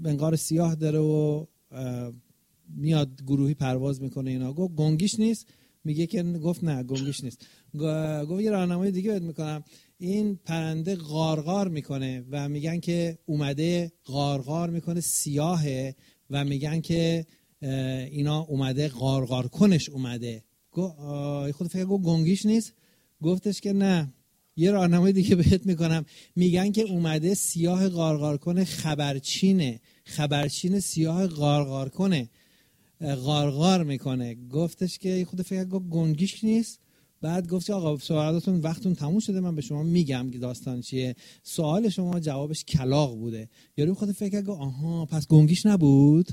منقار سیاه داره و میاد گروهی پرواز میکنه اینا. گفت گنگیش نیست؟ میگه که گفت نه گنگیش نیست. گفت یه راهنمایی دیگه بهت میکنم، این پرنده غارغار میکنه و میگن که اومده غارغار میکنه سیاهه و میگن که اینا اومده غارغار کنش اومده. خود فکر گفت گنگیش نیست؟ گفتش که نه یه راهنمای دیگه بهت میکنم، میگن که اومده سیاه غارغار کنه خبرچین سیاه غارغار کنه غارغار میکنه. گفتش که خود فکر گفت گنگیش نیست؟ بعد گفت آقا سوالاتون وقتتون تموم شده، من به شما میگم که داستان چیه. سوال شما جوابش کلاغ بوده. یارو خود فکر گفت آها پس گنگیش نبود.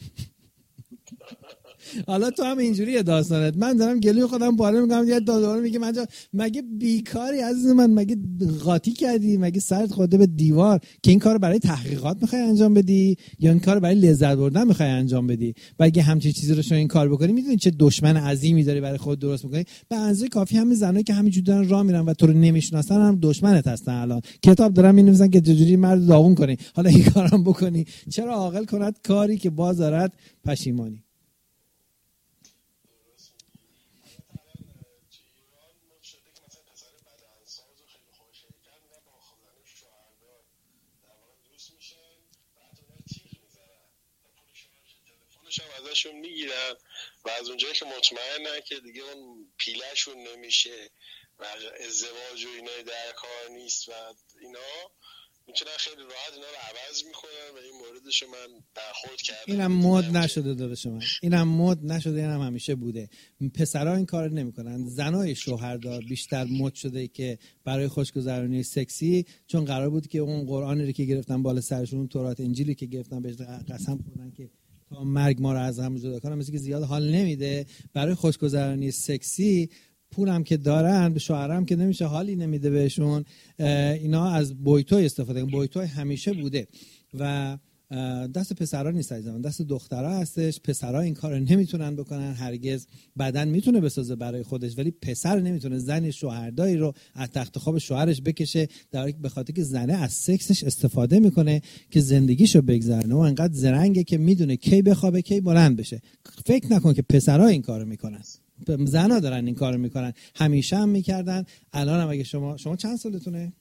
حالا تو هم اینجوریه داستانت. من دارم گلوی خودم پاره میکنم، یه دادوار میگه مگه بیکاری عزیز من، مگه قاطی کردی، مگه سرت خورده به دیوار که این کارو برای تحقیقات میخوای انجام بدی یا این کارو برای لذت بردن میخوای انجام بدی؟ و اگه همچین چیزی رو شما این کار بکنی، میدونی چه دشمن عظیمی داری برای خود درست میکنی. به اندازه کافی همین زنایی که همینجوری دارن راه میرن و تو رو نمیشناسن هم دشمنت هستن. الان کتاب دارن مینویسن که چجوری مرد داغون کنی، حالا این کارم بکنی. چرا عاقل کند کاری که باز دارد پشیمانی. ازشون میگیرن و از اونجایی که مطمئنن که دیگه اون پیلهشون نمیشه و ازدواج و اینا در کار نیست و اینا، میتونن خیلی راحت اینا رو عوض میکنن و این موردشو من برخورد کردم. اینم مد نشده داداش من، اینم مد نشده، اینم همیشه بوده. پسرا این کارو نمیکنن، زنای شوهردار بیشتر مد شده که برای خوشگذرانی سکسی، چون قرار بود که اون قرآنی رو که گرفتن بالا سرشون، اون تورات انجیلی که گرفتن بهش قسم خوردن که تا مرگ ما رو از هم جدا کنه، مثل که زیاد حال نمیده. برای خوشگذرانی سکسی پولم که دارن، به شوهرام که نمیشه، حالی نمیده بهشون. اینا از بویتوی استفاده کنن. بویتوی همیشه بوده و دست پسرا نیست عزیزم، دست دخترها هستش. پسرها این کارو نمیتونن بکنن هرگز. بدن میتونه بسازه برای خودش ولی پسر نمیتونه زن شوهرداری رو از تخت خواب شوهرش بکشه، در حالی که به خاطر که زنه از سکسش استفاده میکنه که زندگیشو بگذرونه و انقدر زرنگه که میدونه کی بخوابه کی بلند بشه. فکر نکن که پسرها این کارو میکنن، زنا دارن این کارو میکنن، همیشه هم میکردن. الان هم اگه شما چند سالتونه؟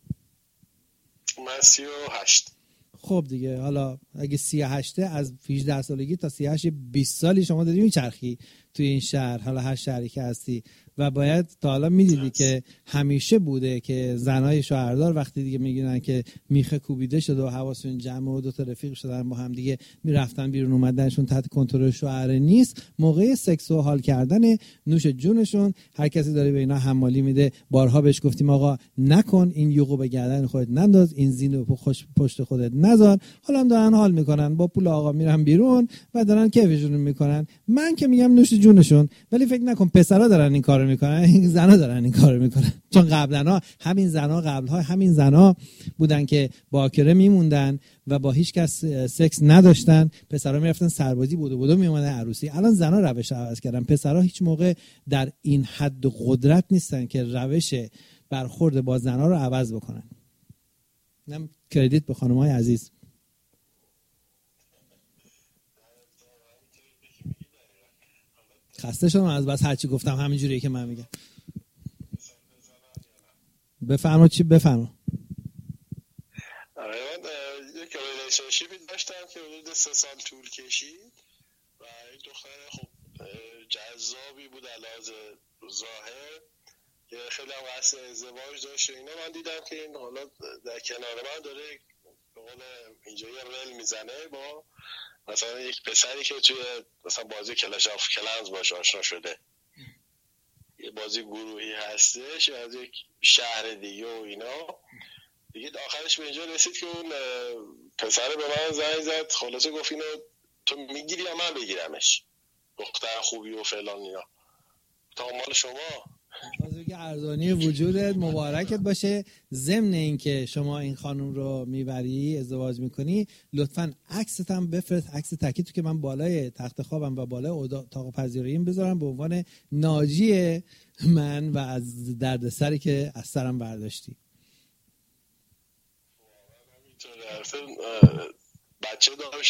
من 38. خب دیگه حالا اگه 38 از 18 سالگی تا 38 20 سالی شما داری میچرخی توی این شهر، حالا هر شهری که هستی، و باید تا حالا میدیدی که همیشه بوده که زنای شوهردار وقتی دیگه میگیرن که میخه کوبیده شده و حواسشون جمع و دو تا رفیق شدن با هم دیگه میرفتن بیرون اومدنشون تحت کنترل شوهر نیست، موقع سکس و حال کردن نوش جونشون هر کسی داره به اینا حمالی میده. بارها بهش گفتیم آقا نکن، این یوغو به گردن خودت ننداز، این زینو پشت خودت نذار. حالا هم دارن حال میکنن، با پول آقا میرن بیرون و دارن کیفشون میکنن. من که میگم نوش جونشون، ولی فکر نکن پسرا دارن این کارو میکنن، این زنا دارن این کارو میکنن. چون قبلا همین زنا بودن که باکره میموندن و با هیچ کس سکس نداشتن. پسرا میرفتن سربازی، بودو میومدن عروسی. الان زنا روش عوض کردن. پسرا هیچ موقع در این حد قدرت نیستن که روش برخورد با زنا رو عوض بکنن. اینم کردیت به خانم‌های عزیز. خسته شدم از بس هرچی گفتم همینجوریه که من میگم. بفرما. بفرما. من یک ریلیشنشیپی داشتم که حدود 3 سال طول کشید و این دختر خب جذابی بود علاوه ظاهر که خیلی هم قصد ازدواج داشت و اینا. من دیدم که این حالا در کنار من داره به قول اینجا یه رل میزنه با مثلا یک پسری که توی مثلا بازی کلش آف کلنز باش آشنا شده، یه بازی گروهی هستش از یک شهر دیگه و اینا. دیگه آخرش به اینجا رسید که اون پسر به من زنگ زد، خلاصه گفت اینو تو میگیری یا من بگیرمش، دختر خوبی و فلان اینا، تا مال شما. بازرگی ارزانی وجودت مبارکت باشه. ضمن این که شما این خانم رو میبری ازدواج میکنی، لطفاً عکست هم بفرست، عکس تکی تو که من بالای تخت خوابم و بالای اتاق پذیراییم بذارم به عنوان ناجی من و از دردسری که از سرم برداشتی. بچه داشت